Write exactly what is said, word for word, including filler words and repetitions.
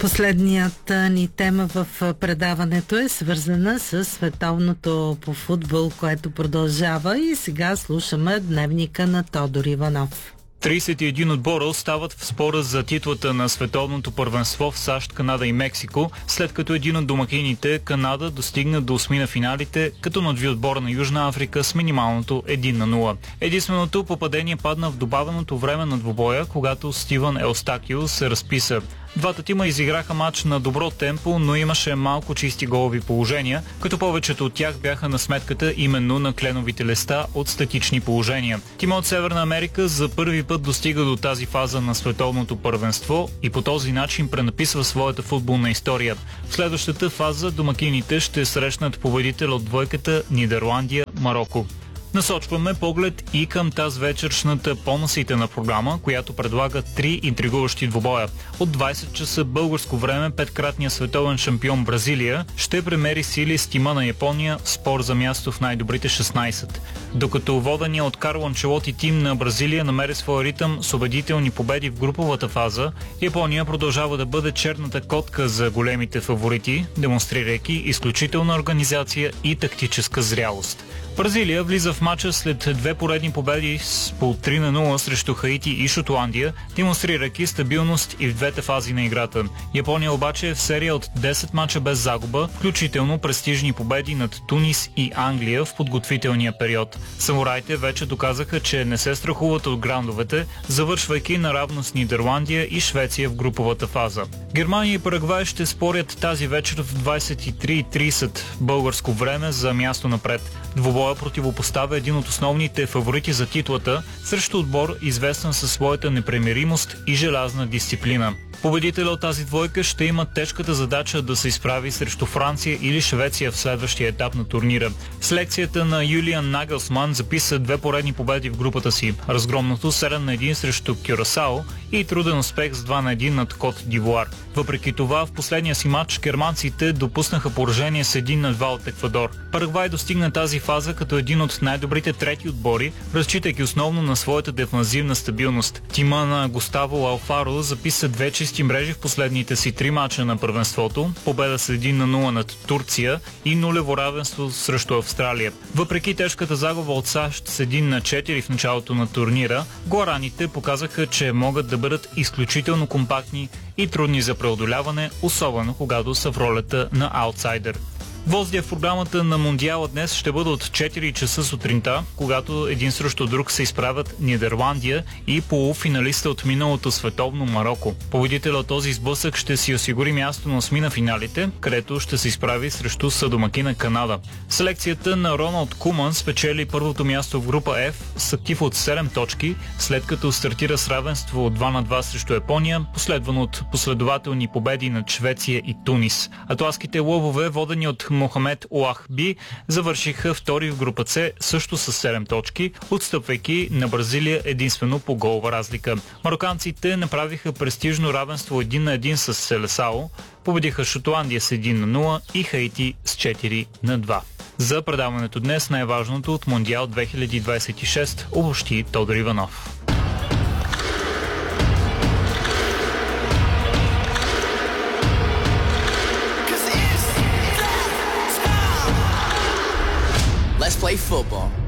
Последният ни тема в предаването е свързана с световното по футбол, което продължава, и сега слушаме дневника на Тодор Иванов. тридесет и един отбора остават в спора за титлата на световното първенство в САЩ, Канада и Мексико, след като един от домакините, Канада, достигна до осми на финалите, като надви отбора на Южна Африка с минималното едно на нула. Единственото попадение падна в добавеното време на двубоя, когато Стивън Елстакио се разписа. Двата тима изиграха матч на добро темпо, но имаше малко чисти голови положения, като повечето от тях бяха на сметката именно на кленовите леста от статични положения. Тима от Северна Америка за първи път достига до тази фаза на световното първенство и по този начин пренаписва своята футболна история. В следващата фаза домакините ще срещнат победител от двойката Нидерландия-Мароко. Насочваме поглед и към тази вечершната по-наситена програма, която предлага три интригуващи двубоя. От двайсет часа българско време петкратният световен шампион Бразилия ще премери сили с тима на Япония в спор за място в най-добрите шестнайсет. Докато водения от Карло Анчелоти тим на Бразилия намери своя ритъм с убедителни победи в груповата фаза, Япония продължава да бъде черната котка за големите фаворити, демонстрирайки изключителна организация и тактическа зрялост. Бразилия влиза в мача след две поредни победи с по три на нула срещу Хаити и Шотландия, демонстрирайки стабилност и в двете фази на играта. Япония обаче е в серия от десет мача без загуба, включително престижни победи над Тунис и Англия в подготвителния период. Самураите вече доказаха, че не се страхуват от грандовете, завършвайки наравно с Нидерландия и Швеция в груповата фаза. Германия и Парагвай ще спорят тази вечер в двайсет и три и трийсет българско време за място напред. Двубоя противопоставя един от основните фаворити за титлата срещу отбор, известен със своята непремиримост и желязна дисциплина. Победителя от тази двойка ще има тежката задача да се изправи срещу Франция или Швеция в следващия етап на турнира. Селекцията на Юлиан Нагелсман записа две поредни победи в групата си. Разгромното седем на един срещу Кюрасао и труден успех с два на един над Кот д'Ивуар. Въпреки това, в последния си матч германците допуснаха поражение с един на два от Еквадор. Парагвай достигна тази фаза като един от най-добрите трети отбори, разчитайки основно на своята дефанзивна стабилност. Тима на Густаво Алфаро записа две чисти мрежи в последните си три мача на първенството, победа с едно на нула над Турция и нулево равенство срещу Австралия. Въпреки тежката загуба от САЩ с едно на четири в началото на турнира, гуараните показаха, че могат да бъдат изключително компактни и трудни за преодоляване, особено когато са в ролята на аутсайдер. Гвоздия в програмата на Мондиала днес ще бъде от четири часа сутринта, когато един срещу друг се изправят Нидерландия и полуфиналиста от миналото световно Мароко. Победителят от този сблъсък ще си осигури място на осми на финалите, където ще се изправи срещу съдомакина Канада. Селекцията на Роналд Куман спечели първото място в група F с актив от седем точки, след като стартира с равенство от два на два срещу Япония, последвано от последователни победи над Швеция и Тунис. Атласките лъвове, водени от Мохамед Уахби, завършиха втори в група С също с седем точки, отстъпвайки на Бразилия единствено по голова разлика. Мароканците направиха престижно равенство един на един с Селесао, победиха Шотландия с едно на нула и Хаити с четири на два. За предаването днес най-важното от Мондиал две хиляди двайсет и шест обобщи Тодор Иванов. Let's play football.